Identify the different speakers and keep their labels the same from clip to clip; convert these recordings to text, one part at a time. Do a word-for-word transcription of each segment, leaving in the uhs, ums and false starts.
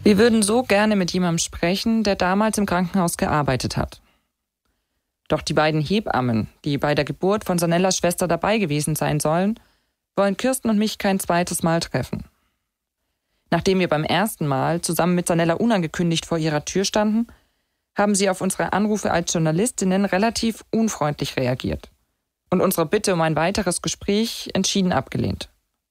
Speaker 1: Wir würden so gerne mit jemandem sprechen, der damals im Krankenhaus gearbeitet hat. Doch die beiden Hebammen, die bei der Geburt von Sanellas Schwester dabei gewesen sein sollen, wollen Kirsten und mich kein zweites Mal treffen. Nachdem wir beim ersten Mal zusammen mit Sanella unangekündigt vor ihrer Tür standen, haben sie auf unsere Anrufe als Journalistinnen relativ unfreundlich reagiert und unsere Bitte um ein weiteres Gespräch entschieden abgelehnt.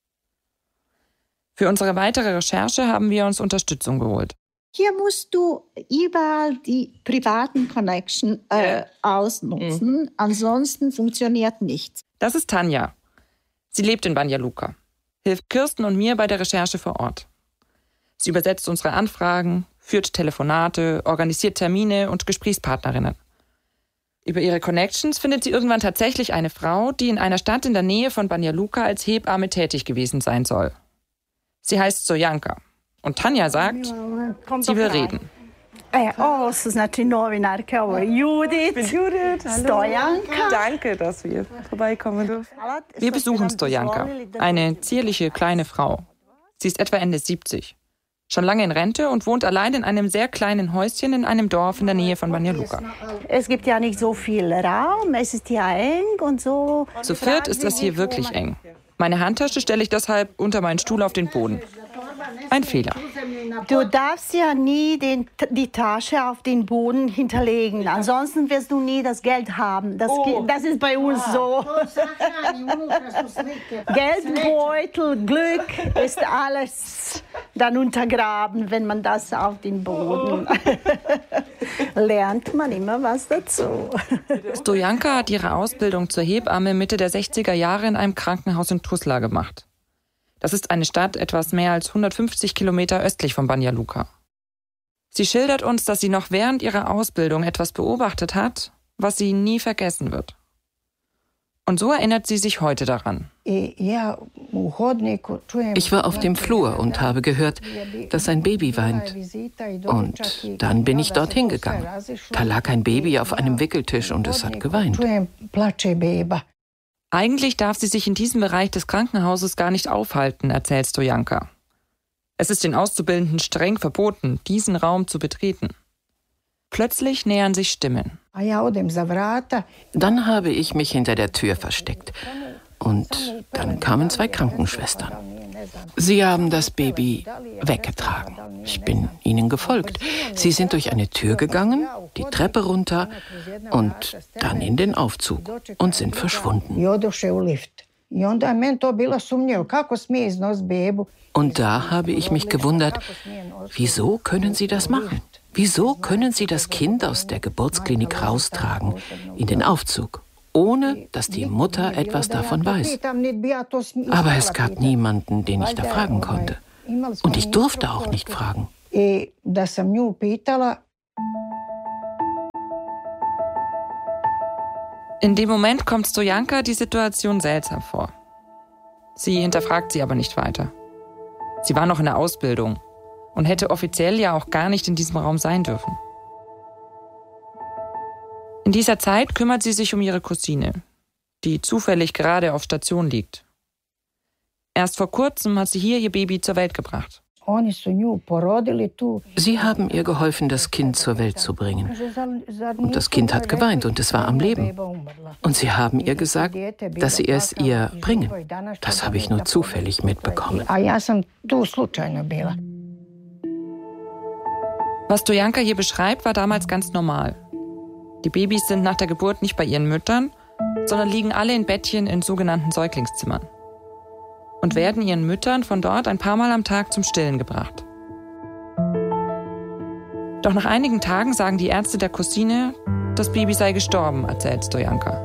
Speaker 1: Für unsere weitere Recherche haben wir uns Unterstützung geholt.
Speaker 2: Hier musst du überall die privaten Connection äh, ausnutzen, mhm. ansonsten funktioniert nichts.
Speaker 1: Das ist Tanja. Sie lebt in Banja Luka, hilft Kirsten und mir bei der Recherche vor Ort. Sie übersetzt unsere Anfragen, führt Telefonate, organisiert Termine und Gesprächspartnerinnen. Über ihre Connections findet sie irgendwann tatsächlich eine Frau, die in einer Stadt in der Nähe von Banja Luka als Hebamme tätig gewesen sein soll. Sie heißt Stojanka. Und Tanja sagt, sie will reden.
Speaker 3: Oh, so znači novinarka, ovo je Judith.
Speaker 1: Judith,
Speaker 3: Stojanka.
Speaker 1: Danke, dass wir vorbeikommen dürfen. Wir besuchen Stojanka, eine zierliche kleine Frau. Sie ist etwa Ende siebzig, schon lange in Rente und wohnt allein in einem sehr kleinen Häuschen in einem Dorf in der Nähe von Banja Luka.
Speaker 3: Es gibt ja nicht so viel Raum, es ist ja eng und so.
Speaker 1: Zu viert ist das hier wirklich eng. Meine Handtasche stelle ich deshalb unter meinen Stuhl auf den Boden. Ein Fehler.
Speaker 3: Du darfst ja nie den, die Tasche auf den Boden hinterlegen. Ansonsten wirst du nie das Geld haben. Das, oh. das ist bei uns so. Geldbeutel, Glück ist alles dann untergraben, wenn man das auf den Boden lernt man immer was dazu.
Speaker 1: Stojanka hat ihre Ausbildung zur Hebamme Mitte der sechziger Jahre in einem Krankenhaus in Tuzla gemacht. Das ist eine Stadt etwas mehr als hundertfünfzig Kilometer östlich von Banja Luka. Sie schildert uns, dass sie noch während ihrer Ausbildung etwas beobachtet hat, was sie nie vergessen wird. Und so erinnert sie sich heute daran.
Speaker 4: Ich war auf dem Flur und habe gehört, dass ein Baby weint. Und dann bin ich dorthin gegangen. Da lag ein Baby auf einem Wickeltisch und es hat geweint.
Speaker 1: Eigentlich darf sie sich in diesem Bereich des Krankenhauses gar nicht aufhalten, erzählt Stojanka. Es ist den Auszubildenden streng verboten, diesen Raum zu betreten. Plötzlich nähern sich Stimmen.
Speaker 4: Dann habe ich mich hinter der Tür versteckt. Und dann kamen zwei Krankenschwestern. Sie haben das Baby weggetragen. Ich bin ihnen gefolgt. Sie sind durch eine Tür gegangen, die Treppe runter und dann in den Aufzug und sind verschwunden. Und da habe ich mich gewundert, wieso können sie das machen? Wieso können sie das Kind aus der Geburtsklinik raustragen in den Aufzug, ohne dass die Mutter etwas davon weiß? Aber es gab niemanden, den ich da fragen konnte. Und ich durfte auch nicht fragen.
Speaker 1: In dem Moment kommt Stojanka die Situation seltsam vor. Sie hinterfragt sie aber nicht weiter. Sie war noch in der Ausbildung und hätte offiziell ja auch gar nicht in diesem Raum sein dürfen. In dieser Zeit kümmert sie sich um ihre Cousine, die zufällig gerade auf Station liegt. Erst vor kurzem hat sie hier ihr Baby zur Welt gebracht.
Speaker 4: Sie haben ihr geholfen, das Kind zur Welt zu bringen. Und das Kind hat geweint und es war am Leben. Und sie haben ihr gesagt, dass sie es ihr bringen. Das habe ich nur zufällig mitbekommen.
Speaker 1: Was Stojanka hier beschreibt, war damals ganz normal. Die Babys sind nach der Geburt nicht bei ihren Müttern, sondern liegen alle in Bettchen in sogenannten Säuglingszimmern und werden ihren Müttern von dort ein paar Mal am Tag zum Stillen gebracht. Doch nach einigen Tagen sagen die Ärzte der Cousine, das Baby sei gestorben, erzählt Stojanka.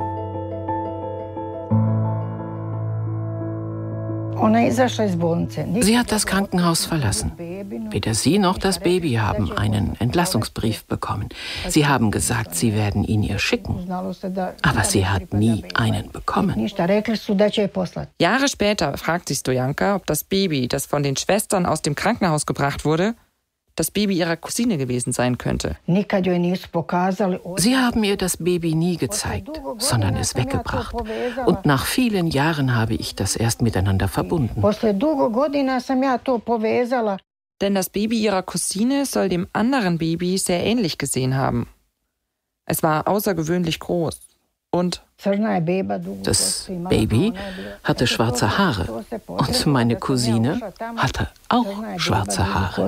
Speaker 4: Sie hat das Krankenhaus verlassen. Weder sie noch das Baby haben einen Entlassungsbrief bekommen. Sie haben gesagt, sie werden ihn ihr schicken. Aber sie hat nie einen bekommen.
Speaker 1: Jahre später fragt sich Stojanka, ob das Baby, das von den Schwestern aus dem Krankenhaus gebracht wurde, das Baby ihrer Cousine gewesen sein könnte.
Speaker 4: Sie haben ihr das Baby nie gezeigt, sondern es weggebracht. Und nach vielen Jahren habe ich das erst miteinander verbunden.
Speaker 1: Denn das Baby ihrer Cousine soll dem anderen Baby sehr ähnlich gesehen haben. Es war außergewöhnlich groß und
Speaker 4: das Baby hatte schwarze Haare und meine Cousine hatte auch schwarze Haare.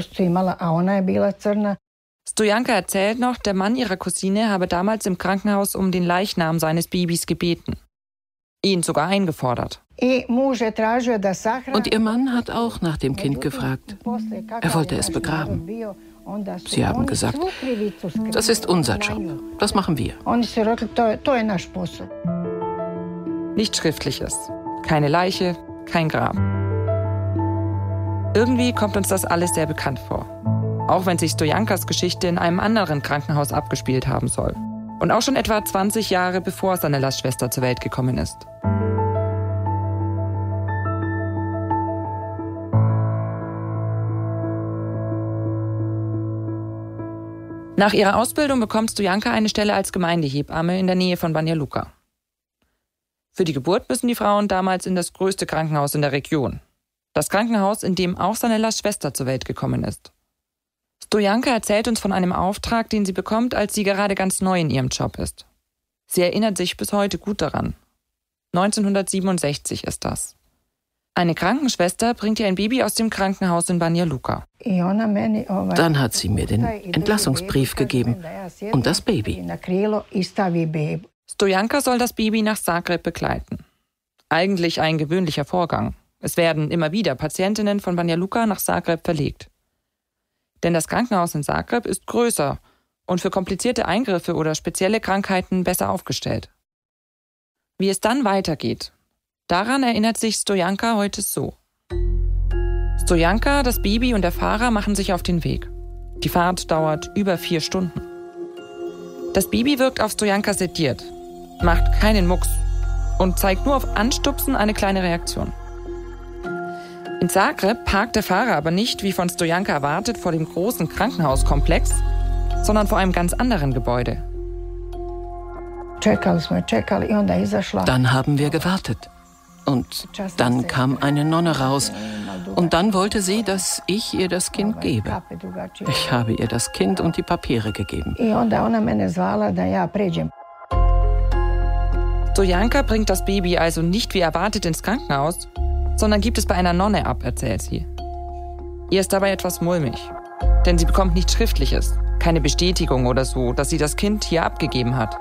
Speaker 1: Stojanka erzählt noch, der Mann ihrer Cousine habe damals im Krankenhaus um den Leichnam seines Babys gebeten. Ihn sogar eingefordert.
Speaker 4: Und ihr Mann hat auch nach dem Kind gefragt. Er wollte es begraben. Sie haben gesagt, das ist unser Job, das machen wir.
Speaker 1: Nichts Schriftliches, keine Leiche, kein Grab. Irgendwie kommt uns das alles sehr bekannt vor. Auch wenn sich Stojankas Geschichte in einem anderen Krankenhaus abgespielt haben soll. Und auch schon etwa zwanzig Jahre bevor Sanellas Schwester zur Welt gekommen ist. Nach ihrer Ausbildung bekommt Stojanka eine Stelle als Gemeindehebamme in der Nähe von Banja Luka. Für die Geburt müssen die Frauen damals in das größte Krankenhaus in der Region. Das Krankenhaus, in dem auch Sanellas Schwester zur Welt gekommen ist. Stojanka erzählt uns von einem Auftrag, den sie bekommt, als sie gerade ganz neu in ihrem Job ist. Sie erinnert sich bis heute gut daran. neunzehnhundertsiebenundsechzig ist das. Eine Krankenschwester bringt ihr ein Baby aus dem Krankenhaus in Banja Luka.
Speaker 4: Dann hat sie mir den Entlassungsbrief gegeben und das Baby.
Speaker 1: Stojanka soll das Baby nach Zagreb begleiten. Eigentlich ein gewöhnlicher Vorgang. Es werden immer wieder Patientinnen von Banja Luka nach Zagreb verlegt. Denn das Krankenhaus in Zagreb ist größer und für komplizierte Eingriffe oder spezielle Krankheiten besser aufgestellt. Wie es dann weitergeht, daran erinnert sich Stojanka heute so. Stojanka, das Baby und der Fahrer machen sich auf den Weg. Die Fahrt dauert über vier Stunden. Das Baby wirkt auf Stojanka sediert, macht keinen Mucks und zeigt nur auf Anstupsen eine kleine Reaktion. In Zagreb parkt der Fahrer aber nicht, wie von Stojanka erwartet, vor dem großen Krankenhauskomplex, sondern vor einem ganz anderen Gebäude.
Speaker 4: Dann haben wir gewartet. Und dann kam eine Nonne raus. Und dann wollte sie, dass ich ihr das Kind gebe. Ich habe ihr das Kind und die Papiere gegeben.
Speaker 1: Stojanka bringt das Baby also nicht wie erwartet ins Krankenhaus, sondern gibt es bei einer Nonne ab, erzählt sie. Ihr ist dabei etwas mulmig, denn sie bekommt nichts Schriftliches, keine Bestätigung oder so, dass sie das Kind hier abgegeben hat.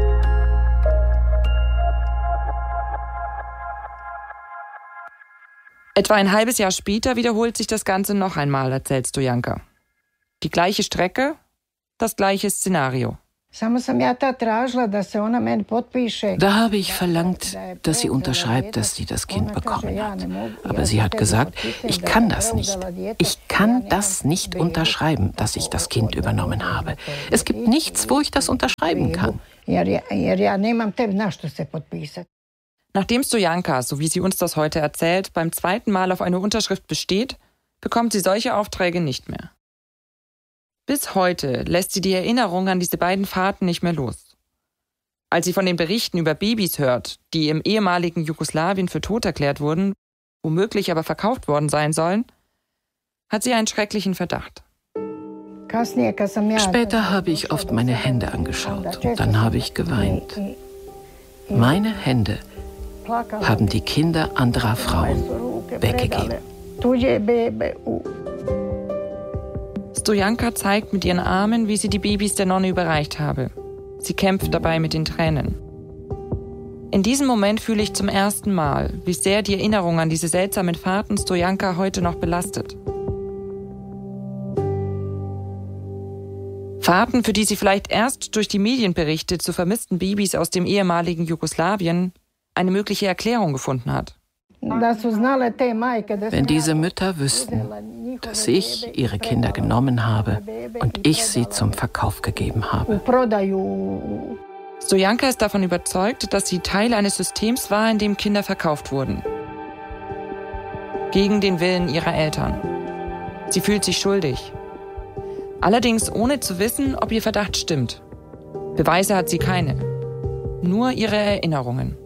Speaker 1: Etwa ein halbes Jahr später wiederholt sich das Ganze noch einmal, erzählt Stojanka. Die gleiche Strecke, das gleiche Szenario.
Speaker 4: Da habe ich verlangt, dass sie unterschreibt, dass sie das Kind bekommen hat. Aber sie hat gesagt, ich kann das nicht. Ich kann das nicht unterschreiben, dass ich das Kind übernommen habe. Es gibt nichts, wo ich das unterschreiben kann.
Speaker 1: Nachdem Stojanka, so wie sie uns das heute erzählt, beim zweiten Mal auf eine Unterschrift besteht, bekommt sie solche Aufträge nicht mehr. Bis heute lässt sie die Erinnerung an diese beiden Fahrten nicht mehr los. Als sie von den Berichten über Babys hört, die im ehemaligen Jugoslawien für tot erklärt wurden, womöglich aber verkauft worden sein sollen, hat sie einen schrecklichen Verdacht.
Speaker 4: Später habe ich oft meine Hände angeschaut und dann habe ich geweint. Meine Hände haben die Kinder anderer Frauen weggegeben.
Speaker 1: Stojanka zeigt mit ihren Armen, wie sie die Babys der Nonne überreicht habe. Sie kämpft dabei mit den Tränen. In diesem Moment fühle ich zum ersten Mal, wie sehr die Erinnerung an diese seltsamen Fahrten Stojanka heute noch belastet. Fahrten, für die sie vielleicht erst durch die Medienberichte zu vermissten Babys aus dem ehemaligen Jugoslawien eine mögliche Erklärung gefunden hat.
Speaker 4: Wenn diese Mütter wüssten, dass ich ihre Kinder genommen habe und ich sie zum Verkauf gegeben habe.
Speaker 1: Stojanka ist davon überzeugt, dass sie Teil eines Systems war, in dem Kinder verkauft wurden. Gegen den Willen ihrer Eltern. Sie fühlt sich schuldig. Allerdings ohne zu wissen, ob ihr Verdacht stimmt. Beweise hat sie keine. Nur ihre Erinnerungen.